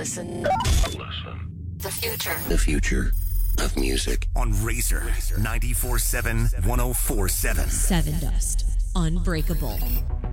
Listen. The future. The future of music. On Razor 94.7 104.7. Sevendust. Unbreakable.